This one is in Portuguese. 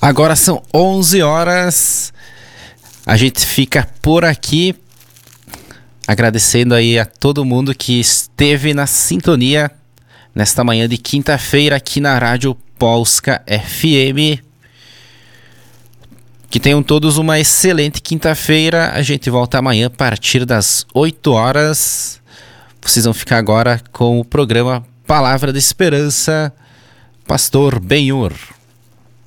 Agora são 11 horas. A gente fica por aqui agradecendo aí a todo mundo que esteve na sintonia nesta manhã de quinta-feira aqui na Rádio Polska FM. Que tenham todos uma excelente quinta-feira. A gente volta amanhã a partir das 8 horas. Vocês vão ficar agora com o programa Palavra de Esperança, Pastor Benhur.